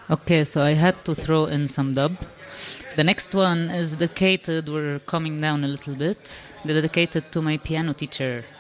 Okay, so I had to throw in some dub. The next one is dedicated, we're coming down a little bit, dedicated to my piano teacher,